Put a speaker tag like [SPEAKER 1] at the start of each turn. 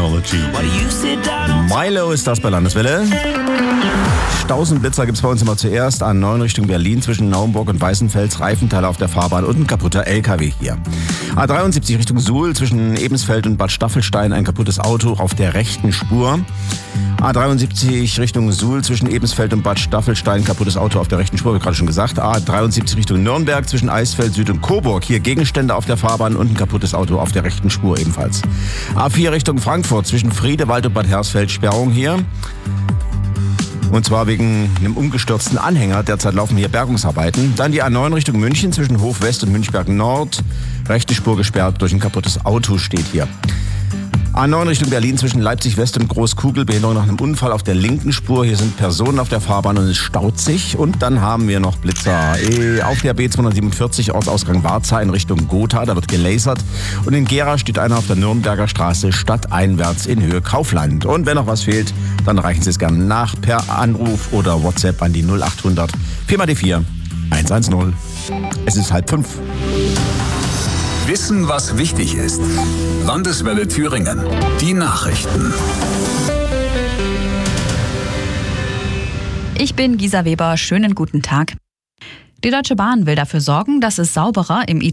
[SPEAKER 1] Technology. Milo ist das bei Landeswelle. Stausenblitzer gibt es bei uns immer zuerst. A9 Richtung Berlin zwischen Naumburg und Weißenfels. Reifenteile auf der Fahrbahn und ein kaputter LKW hier. A73 Richtung Suhl zwischen Ebensfeld und Bad Staffelstein. Ein kaputtes Auto auf der rechten Spur. A73 Richtung Suhl zwischen Ebensfeld und Bad Staffelstein. Kaputtes Auto auf der rechten Spur, wie gerade schon gesagt. A73 Richtung Nürnberg zwischen Eisfeld Süd und Coburg. Hier Gegenstände auf der Fahrbahn und ein kaputtes Auto auf der rechten Spur ebenfalls. A4 Richtung Frankfurt zwischen Friedewald und Bad Hersfeld. Sperrung hier. Und zwar wegen einem umgestürzten Anhänger. Derzeit laufen hier Bergungsarbeiten. Dann die A9 Richtung München zwischen Hof West und Münchberg Nord. Rechte Spur gesperrt durch ein kaputtes Auto steht hier. A9 Richtung Berlin zwischen Leipzig West und Großkugel. Behinderung nach einem Unfall auf der linken Spur. Hier sind Personen auf der Fahrbahn und es staut sich. Und dann haben wir noch Blitzer auf der B247 Ortsausgang Warza in Richtung Gotha. Da wird gelasert. Und in Gera steht einer auf der Nürnberger Straße stadteinwärts in Höhe Kaufland. Und wenn noch was fehlt, dann reichen Sie es gerne nach per Anruf oder WhatsApp an die 0800 4x4 110. Es ist 4:30.
[SPEAKER 2] Wissen, was wichtig ist. Landeswelle Thüringen. Die Nachrichten.
[SPEAKER 3] Ich bin Gisa Weber. Schönen guten Tag. Die Deutsche Bahn will dafür sorgen, dass es sauberer im